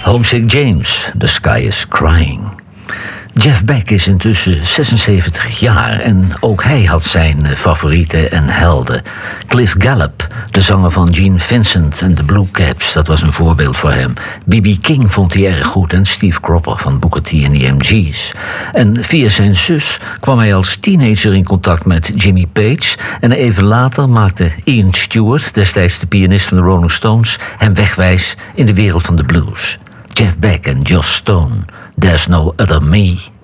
Homesick James, The Sky is Crying. Jeff Beck is intussen 76 jaar en ook hij had zijn favorieten en helden. Cliff Gallup, de zanger van Gene Vincent en de Blue Caps, dat was een voorbeeld voor hem. B.B. King vond hij erg goed en Steve Cropper van Booker T en de MG's. En via zijn zus kwam hij als teenager in contact met Jimmy Page en even later maakte Ian Stewart, destijds de pianist van de Rolling Stones, hem wegwijs in de wereld van de blues. Jeff Beck en Joss Stone, There's No Other Me.